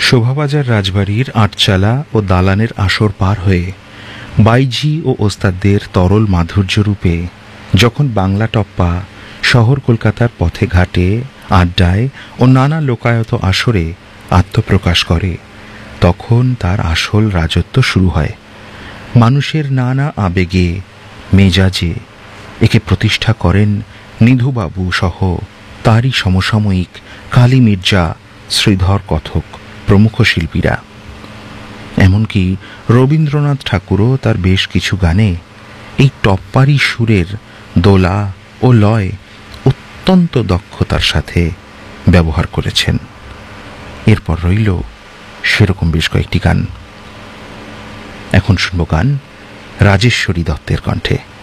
শোভাবাজার রাজবাড়ির আটচালা ও দালানের আসর পার হয়ে বাইজি ও ওস্তাদদের তরল মাধুর্যরূপে যখন বাংলা টপ্পা শহর কলকাতার পথে ঘাটে, আড্ডায় ও নানা লোকায়ত আসরে আত্মপ্রকাশ করে, তখন তার আসল রাজত্ব শুরু হয়। মানুষের নানা আবেগে, মেজাজে একে প্রতিষ্ঠা করেন নিধুবাবু সহ তারই সমসাময়িক কালী মির্জা, শ্রীধর কথক প্রমুখ শিল্পীরা। এমনকি রবীন্দ্রনাথ ঠাকুরও তার বেশ কিছু গানে এই টপ্পারি সুরের দোলা ও লয় অত্যন্ত দক্ষতার সাথে ব্যবহার করেছেন। এরপর রইল সেরকম বেশ কয়েকটি গান। এখন শুনব গান রাজেশ্বরী দত্তের কণ্ঠে।